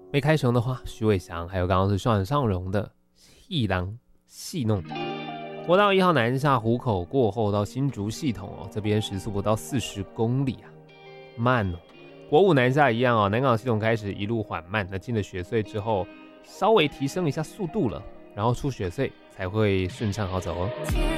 没开成的话，徐伟翔还有刚刚是阮尚荣的一郎戏弄。国道1号南下湖口过后到新竹系统这边时速不到40公里慢哦。国五南下一样南港系统开始一路缓慢，那进了雪隧之后稍微提升一下速度了，然后出雪隧才会顺畅好走哦。